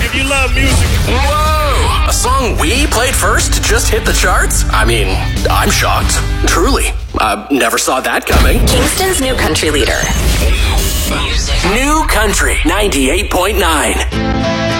if you love music. Whoa! A song we played first just hit the charts? I mean, I'm shocked. Truly. Never saw that coming. Kingston's new country leader. New Country 98.9.